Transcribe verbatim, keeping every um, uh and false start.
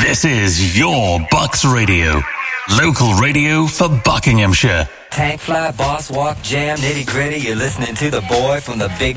This is your Bucks Radio. Local radio for Buckinghamshire. Tank fly, boss walk, jam, nitty gritty. You're listening to the boy from the big